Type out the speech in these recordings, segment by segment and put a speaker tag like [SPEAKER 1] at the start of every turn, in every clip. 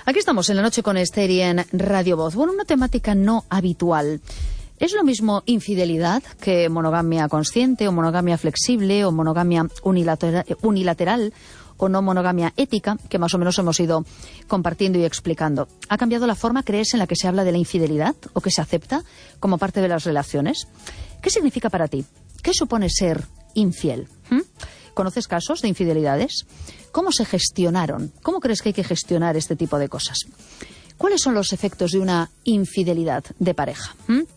[SPEAKER 1] Aquí estamos en La Noche con Esther y en Radio Voz. Bueno, una temática no habitual. ¿Es lo mismo infidelidad que monogamia consciente o monogamia flexible o monogamia unilateral o no monogamia ética, que más o menos hemos ido compartiendo y explicando? ¿Ha cambiado la forma, crees, en la que se habla de la infidelidad o que se acepta como parte de las relaciones? ¿Qué significa para ti? ¿Qué supone ser infiel? ¿Conoces casos de infidelidades? ¿Cómo se gestionaron? ¿Cómo crees que hay que gestionar este tipo de cosas? ¿Cuáles son los efectos de una infidelidad de pareja?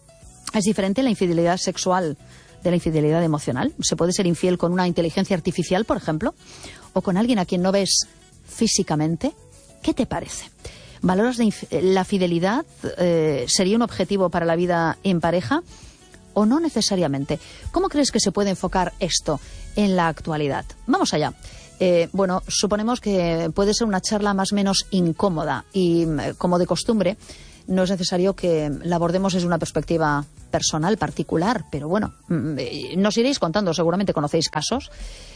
[SPEAKER 1] ¿Es diferente la infidelidad sexual de la infidelidad emocional? ¿Se puede ser infiel con una inteligencia artificial, por ejemplo? ¿O con alguien a quien no ves físicamente? ¿Qué te parece? ¿Valoras la fidelidad? ¿Sería un objetivo para la vida en pareja? ¿O no necesariamente? ¿Cómo crees que se puede enfocar esto en la actualidad? Vamos allá. Bueno, suponemos que puede ser una charla más o menos incómoda y, como de costumbre, no es necesario que la abordemos desde una perspectiva personal, particular, pero bueno, nos iréis contando, seguramente conocéis casos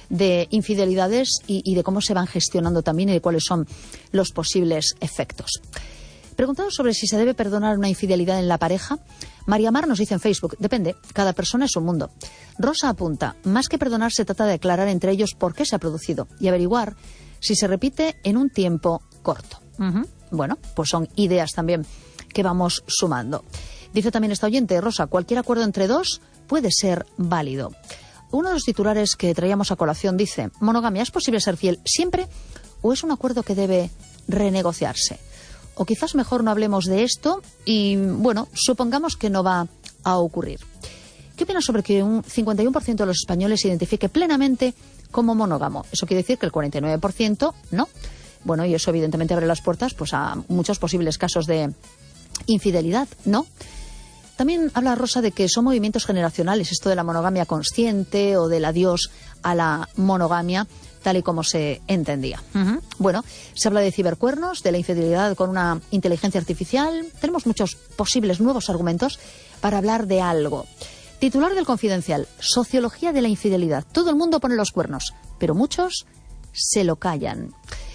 [SPEAKER 1] de infidelidades y de cómo se van gestionando también y de cuáles son los posibles efectos. Preguntado sobre si se debe perdonar una infidelidad en la pareja, María Mar nos dice en Facebook: depende, cada persona es un mundo. Rosa apunta: más que perdonar, se trata de aclarar entre ellos por qué se ha producido y averiguar si se repite en un tiempo corto. Bueno, pues son ideas también que vamos sumando. Dice también esta oyente, Rosa: cualquier acuerdo entre dos puede ser válido. Uno de los titulares que traíamos a colación dice: monogamia, ¿es posible ser fiel siempre o es un acuerdo que debe renegociarse? O quizás mejor no hablemos de esto y, bueno, supongamos que no va a ocurrir. ¿Qué opinas sobre que un 51% de los españoles se identifique plenamente como monógamo? Eso quiere decir que el 49% no. Bueno, y eso evidentemente abre las puertas pues a muchos posibles casos de infidelidad, ¿no? También habla Rosa de que son movimientos generacionales, esto de la monogamia consciente o del adiós a la monogamia, tal y como se entendía. Bueno, se habla de cibercuernos, de la infidelidad con una inteligencia artificial. Tenemos muchos posibles nuevos argumentos para hablar de algo. Titular del Confidencial: sociología de la infidelidad. Todo el mundo pone los cuernos, pero muchos se lo callan.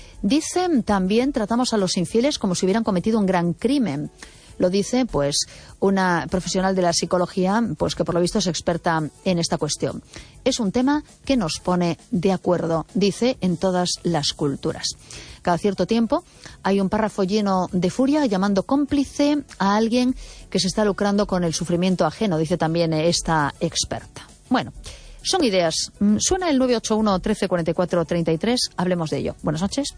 [SPEAKER 1] Dicen también: tratamos a los infieles como si hubieran cometido un gran crimen. Lo dice pues una profesional de la psicología, pues que por lo visto es experta en esta cuestión. Es un tema que nos pone de acuerdo, dice, en todas las culturas. Cada cierto tiempo hay un párrafo lleno de furia llamando cómplice a alguien que se está lucrando con el sufrimiento ajeno, dice también esta experta. Bueno, son ideas. Suena el 981 13 44 33. Hablemos de ello. Buenas noches.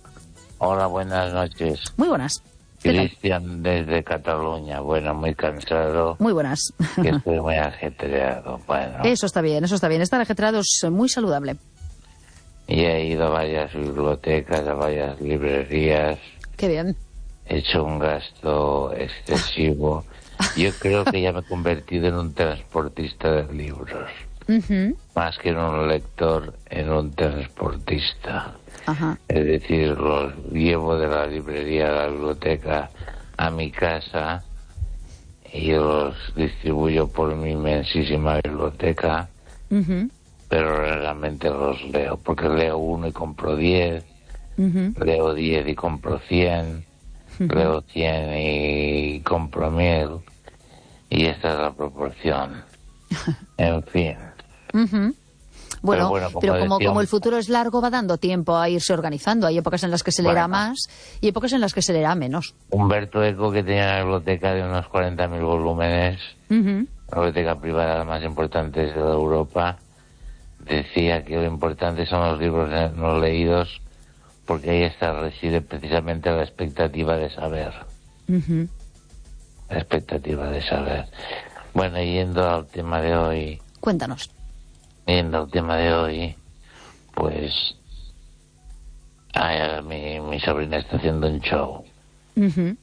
[SPEAKER 2] Hola, buenas noches.
[SPEAKER 1] Muy buenas.
[SPEAKER 2] Cristian desde Cataluña. Bueno, muy cansado.
[SPEAKER 1] Muy buenas.
[SPEAKER 2] Que estoy muy ajetreado. Bueno.
[SPEAKER 1] Eso está bien, eso está bien. Estar ajetreado es muy saludable.
[SPEAKER 2] Y he ido a varias bibliotecas, a varias librerías.
[SPEAKER 1] Qué bien.
[SPEAKER 2] He hecho un gasto excesivo. Yo creo que ya me he convertido en un transportista de libros. Más que en un lector, en un transportista.
[SPEAKER 1] Ajá.
[SPEAKER 2] Es decir, los llevo de la librería a la biblioteca a mi casa y los distribuyo por mi inmensísima biblioteca, pero realmente los leo, porque leo uno y compro 10, leo 10 y compro 100, leo 100 y compro 1000, y esta es la proporción. En fin.
[SPEAKER 1] Bueno, pero como el
[SPEAKER 2] decíamos,
[SPEAKER 1] futuro es largo, va dando tiempo a irse organizando. Hay épocas en las que se leerá más y épocas en las que se leerá menos.
[SPEAKER 2] Humberto Eco, que tenía una biblioteca de unos 40.000 volúmenes, la biblioteca privada más importante de Europa, decía que lo importante son los libros no leídos, porque ahí reside precisamente la expectativa de saber. La expectativa de saber. Bueno, yendo al tema de hoy...
[SPEAKER 1] Cuéntanos.
[SPEAKER 2] Yendo al tema de hoy, pues mi sobrina está haciendo un show. Yo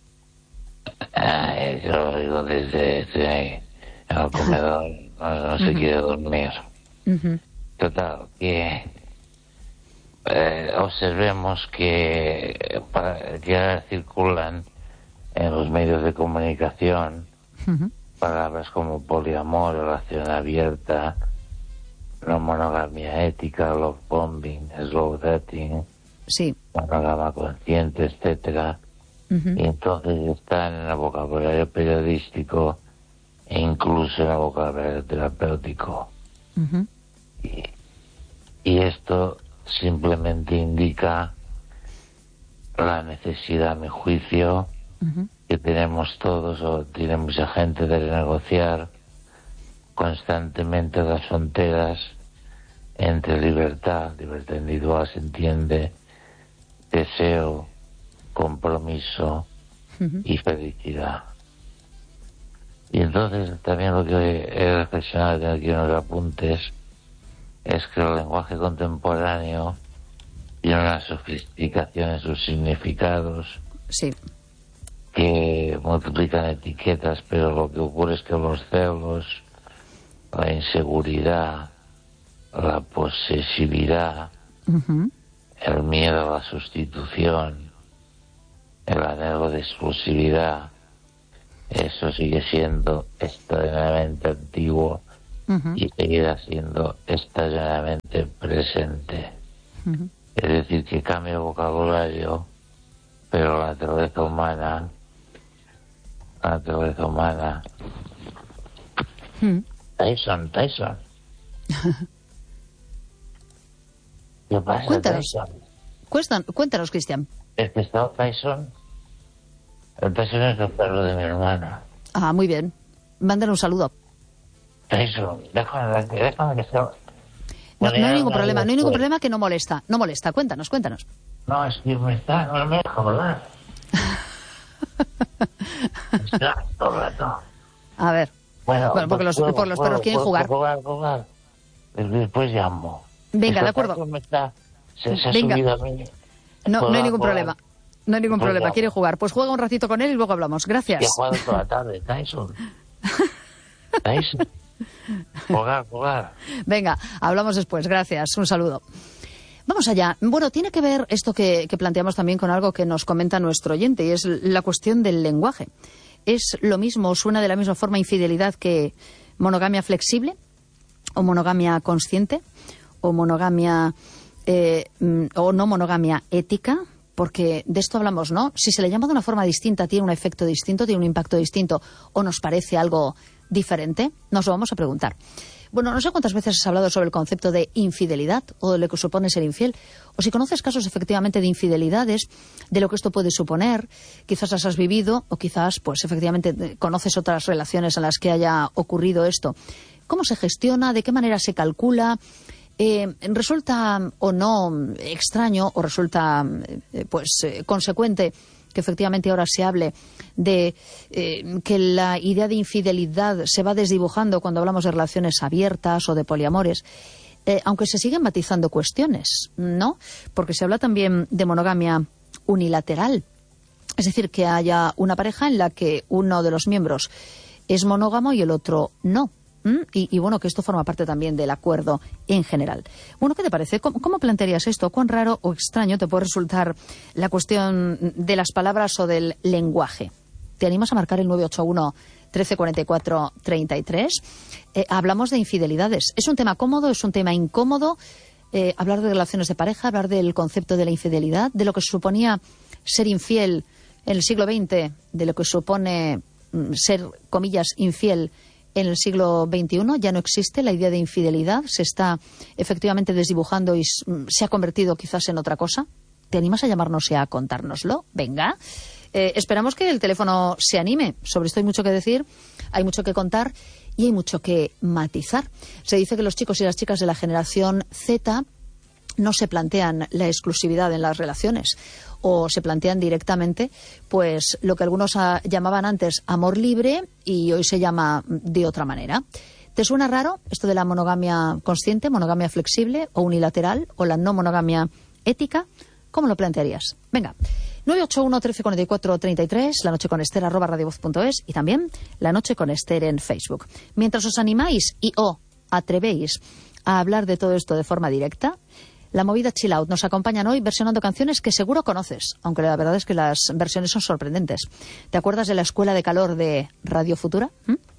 [SPEAKER 2] lo digo desde el comedor, no se quiere dormir. Total, que observemos que ahora circulan en los medios de comunicación palabras como poliamor, relación abierta, no monogamia ética, love bombing, slow dating,
[SPEAKER 1] sí,
[SPEAKER 2] monogama consciente, etcétera. Y entonces están en el vocabulario periodístico e incluso en el vocabulario terapéutico. Y esto simplemente indica la necesidad, a mi juicio, que tenemos todos, o tiene mucha gente, de renegociar constantemente las fronteras entre libertad individual, se entiende, deseo, compromiso y felicidad. Y entonces también lo que he reflexionado aquí en los apuntes es que el lenguaje contemporáneo tiene una sofisticación en sus significados,
[SPEAKER 1] sí,
[SPEAKER 2] que multiplican etiquetas, pero lo que ocurre es que los celos, la inseguridad, la posesividad, el miedo a la sustitución, el anhelo de exclusividad, eso sigue siendo extraordinariamente antiguo y seguirá siendo extraordinariamente presente. Es decir, que cambia el vocabulario, pero la naturaleza humana Tyson. ¿Qué pasa,
[SPEAKER 1] Cuéntanos.
[SPEAKER 2] Tyson?
[SPEAKER 1] Cuéntanos, Cristian.
[SPEAKER 2] Es que está Tyson. El Tyson es el perro de mi hermana.
[SPEAKER 1] Ah, muy bien. Mándale un saludo.
[SPEAKER 2] Tyson, déjame que sea...
[SPEAKER 1] No hay ningún
[SPEAKER 2] Mañana
[SPEAKER 1] problema, no hay ningún
[SPEAKER 2] después.
[SPEAKER 1] problema, que no molesta. No molesta, cuéntanos.
[SPEAKER 2] No, es que no me deja hablar. Está todo el rato.
[SPEAKER 1] A ver. Bueno, porque los perros quieren jugar.
[SPEAKER 2] Jugar. Después llamo.
[SPEAKER 1] Venga,
[SPEAKER 2] Esta
[SPEAKER 1] de acuerdo.
[SPEAKER 2] Tyson se ha
[SPEAKER 1] Venga.
[SPEAKER 2] subido a mí.
[SPEAKER 1] No hay ningún
[SPEAKER 2] Jugar.
[SPEAKER 1] problema. No hay ningún
[SPEAKER 2] Pues
[SPEAKER 1] problema.
[SPEAKER 2] ya.
[SPEAKER 1] Quiere jugar. Pues juega un ratito con él y luego hablamos.
[SPEAKER 2] Y
[SPEAKER 1] Gracias.
[SPEAKER 2] ha jugado toda la tarde, Tyson. Jugar.
[SPEAKER 1] Venga, hablamos después. Gracias. Un saludo. Vamos allá. Bueno, tiene que ver esto que planteamos también con algo que nos comenta nuestro oyente, y es la cuestión del lenguaje. ¿Es lo mismo, suena de la misma forma infidelidad que monogamia flexible? ¿O monogamia consciente? ¿O monogamia o no monogamia ética? Porque de esto hablamos, ¿no? Si se le llama de una forma distinta, tiene un efecto distinto, tiene un impacto distinto, o nos parece algo diferente, nos lo vamos a preguntar. Bueno, no sé cuántas veces has hablado sobre el concepto de infidelidad o de lo que supone ser infiel, o si conoces casos efectivamente de infidelidades, de lo que esto puede suponer, quizás las has vivido o quizás pues efectivamente conoces otras relaciones en las que haya ocurrido esto. ¿Cómo se gestiona? ¿De qué manera se calcula? ¿Resulta o no extraño o resulta consecuente que efectivamente ahora se hable de que la idea de infidelidad se va desdibujando cuando hablamos de relaciones abiertas o de poliamores, aunque se siguen matizando cuestiones, ¿no? Porque se habla también de monogamia unilateral, es decir, que haya una pareja en la que uno de los miembros es monógamo y el otro no. Y bueno, que esto forma parte también del acuerdo en general. Bueno, ¿qué te parece? ¿Cómo plantearías esto? ¿Cuán raro o extraño te puede resultar la cuestión de las palabras o del lenguaje? ¿Te animas a marcar el 981 1344 33? Hablamos de infidelidades. ¿Es un tema cómodo? ¿Es un tema incómodo? Hablar de relaciones de pareja, hablar del concepto de la infidelidad, de lo que suponía ser infiel en el siglo XX, de lo que supone ser, comillas, infiel en el siglo XXI. Ya no existe la idea de infidelidad, se está efectivamente desdibujando y se ha convertido quizás en otra cosa. ¿Te animas a llamarnos y a contárnoslo? Venga. Esperamos que el teléfono se anime. Sobre esto hay mucho que decir, hay mucho que contar y hay mucho que matizar. Se dice que los chicos y las chicas de la generación Z no se plantean la exclusividad en las relaciones, o se plantean directamente pues lo que algunos llamaban antes amor libre y hoy se llama de otra manera. ¿Te suena raro esto de la monogamia consciente, monogamia flexible o unilateral, o la no monogamia ética? ¿Cómo lo plantearías? Venga, 981 1344 33, La Noche con Ester @radiovoz.es, y también La Noche con Ester en Facebook. Mientras os animáis y atrevéis a hablar de todo esto de forma directa, la movida Chill Out nos acompañan hoy versionando canciones que seguro conoces, aunque la verdad es que las versiones son sorprendentes. ¿Te acuerdas de la Escuela de Calor de Radio Futura?